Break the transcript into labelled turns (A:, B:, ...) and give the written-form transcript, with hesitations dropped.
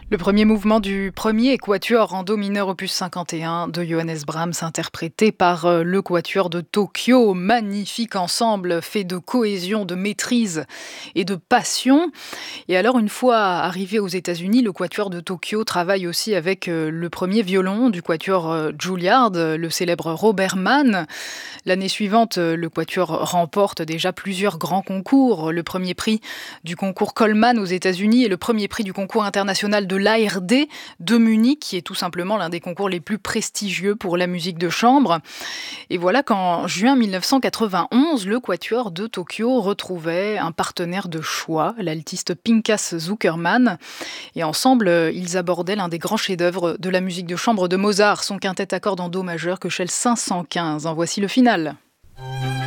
A: Le premier mouvement du premier quatuor en do mineur opus 51 de Johannes Brahms, interprété par le quatuor de Tokyo. Magnifique ensemble fait de cohésion, de maîtrise et de passion. Et alors, une fois arrivé aux États-Unis, le quatuor de Tokyo travaille aussi avec le premier violon du quatuor Juilliard, le célèbre Robert Mann. L'année suivante, le quatuor remporte déjà plusieurs grands concours. Le premier prix du concours Coleman aux États-Unis et le premier prix du concours international de l'ARD de Munich, qui est tout simplement l'un des concours les plus prestigieux pour la musique de chambre. Et voilà qu'en juin 1991, le quatuor de Tokyo retrouvait un partenaire de choix, l'altiste Pinkas Zukerman. Et ensemble, ils abordaient l'un des grands chefs-d'œuvre de la musique de chambre de Mozart, son quintet à cordes en do majeur, Köchel 515. En voici le final.